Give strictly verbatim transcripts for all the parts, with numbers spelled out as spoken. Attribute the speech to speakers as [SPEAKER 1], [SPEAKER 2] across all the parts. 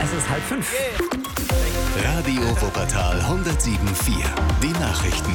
[SPEAKER 1] Es ist halb fünf.
[SPEAKER 2] Radio Wuppertal hundertsieben Komma vier. Die Nachrichten.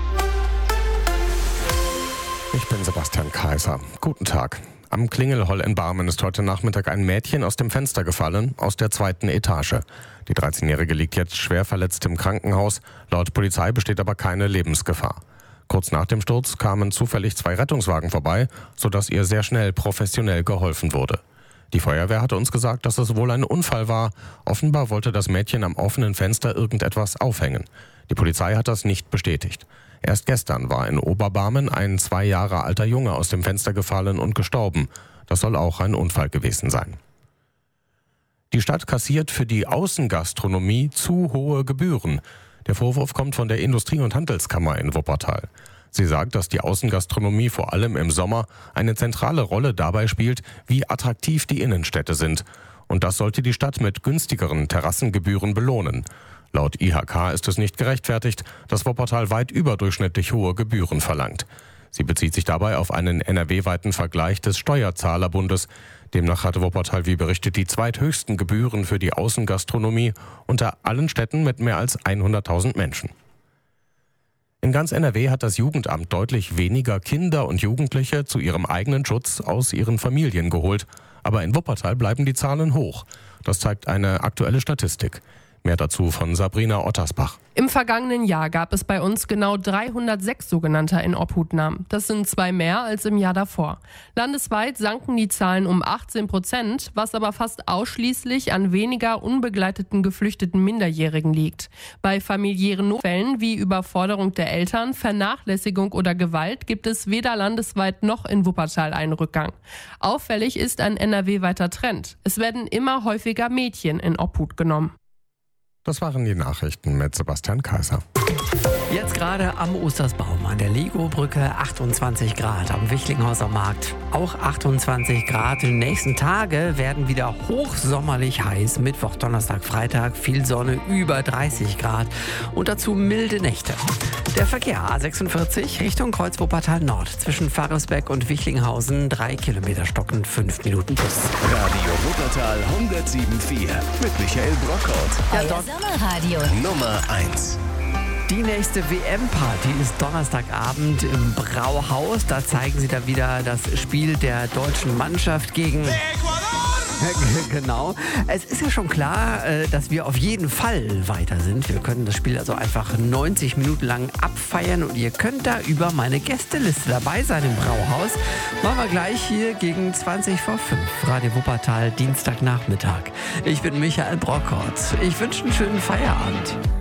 [SPEAKER 3] Ich bin Sebastian Kaiser. Guten Tag. Am Klingelholl in Barmen ist heute Nachmittag ein Mädchen aus dem Fenster gefallen, aus der zweiten Etage. Die dreizehnjährige liegt jetzt schwer verletzt im Krankenhaus. Laut Polizei besteht aber keine Lebensgefahr. Kurz nach dem Sturz kamen zufällig zwei Rettungswagen vorbei, sodass ihr sehr schnell professionell geholfen wurde. Die Feuerwehr hatte uns gesagt, dass es wohl ein Unfall war. Offenbar wollte das Mädchen am offenen Fenster irgendetwas aufhängen. Die Polizei hat das nicht bestätigt. Erst gestern war in Oberbarmen ein zwei Jahre alter Junge aus dem Fenster gefallen und gestorben. Das soll auch ein Unfall gewesen sein. Die Stadt kassiert für die Außengastronomie zu hohe Gebühren. Der Vorwurf kommt von der Industrie- und Handelskammer in Wuppertal. Sie sagt, dass die Außengastronomie vor allem im Sommer eine zentrale Rolle dabei spielt, wie attraktiv die Innenstädte sind. Und das sollte die Stadt mit günstigeren Terrassengebühren belohnen. Laut I H K ist es nicht gerechtfertigt, dass Wuppertal weit überdurchschnittlich hohe Gebühren verlangt. Sie bezieht sich dabei auf einen N R W-weiten Vergleich des Steuerzahlerbundes. Demnach hatte Wuppertal, wie berichtet, die zweithöchsten Gebühren für die Außengastronomie unter allen Städten mit mehr als hunderttausend Menschen. In ganz N R W hat das Jugendamt deutlich weniger Kinder und Jugendliche zu ihrem eigenen Schutz aus ihren Familien geholt. Aber in Wuppertal bleiben die Zahlen hoch. Das zeigt eine aktuelle Statistik. Mehr dazu von Sabrina Ottersbach.
[SPEAKER 4] Im vergangenen Jahr gab es bei uns genau dreihundertsechs sogenannter Inobhutnahmen. Das sind zwei mehr als im Jahr davor. Landesweit sanken die Zahlen um achtzehn Prozent, was aber fast ausschließlich an weniger unbegleiteten geflüchteten Minderjährigen liegt. Bei familiären Notfällen wie Überforderung der Eltern, Vernachlässigung oder Gewalt gibt es weder landesweit noch in Wuppertal einen Rückgang. Auffällig ist ein N R W-weiter Trend. Es werden immer häufiger Mädchen in Obhut genommen.
[SPEAKER 3] Das waren die Nachrichten mit Sebastian Kaiser.
[SPEAKER 1] Jetzt gerade am Ostersbaum an der Lego-Brücke achtundzwanzig Grad, am Wichlinghauser Markt auch achtundzwanzig Grad. Die nächsten Tage werden wieder hochsommerlich heiß. Mittwoch, Donnerstag, Freitag viel Sonne, über dreißig Grad und dazu milde Nächte. Der Verkehr A sechsundvierzig Richtung Kreuz-Wuppertal Nord zwischen Pfarrersbeck und Wichlinghausen drei Kilometer stockend, fünf Minuten plus.
[SPEAKER 2] Radio Wuppertal hundertsieben Komma vier mit Michael Brockhaus.
[SPEAKER 1] Ja, dort
[SPEAKER 5] Sommerradio
[SPEAKER 2] Nummer eins.
[SPEAKER 1] Die nächste W M-Party ist Donnerstagabend im Brauhaus. Da zeigen sie dann wieder das Spiel der deutschen Mannschaft gegen Ecuador. Genau. Es ist ja schon klar, dass wir auf jeden Fall weiter sind. Wir können das Spiel also einfach neunzig Minuten lang abfeiern und ihr könnt da über meine Gästeliste dabei sein im Brauhaus. Machen wir gleich hier gegen zwanzig vor fünf. Radio Wuppertal, Dienstagnachmittag. Ich bin Michael Brockhaus. Ich wünsche einen schönen Feierabend.